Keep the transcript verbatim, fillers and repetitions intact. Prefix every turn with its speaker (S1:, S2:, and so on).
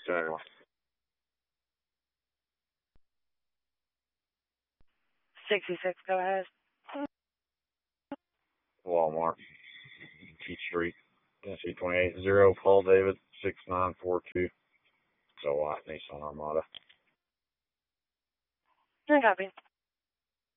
S1: Jaguar.
S2: sixty-six, go ahead.
S1: Walmart. Peachtree. Tennessee twenty-eight zero, Paul David, six nine four two. So white Nissan Armada.
S2: I copy.